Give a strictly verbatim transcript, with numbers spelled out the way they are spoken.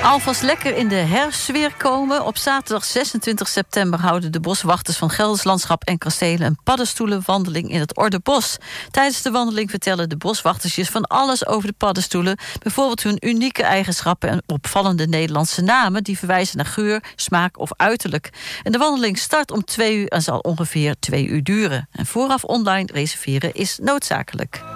Alvast lekker in de herfstsfeer komen. Op zaterdag zesentwintig september houden de boswachters van Gelders Landschap en Kastelen een paddenstoelenwandeling in het Ordebos. Tijdens de wandeling vertellen de boswachtertjes van alles over de paddenstoelen. Bijvoorbeeld hun unieke eigenschappen en opvallende Nederlandse namen die verwijzen naar geur, smaak of uiterlijk. En de wandeling start om twee uur en zal ongeveer twee uur duren. En vooraf online reserveren is noodzakelijk.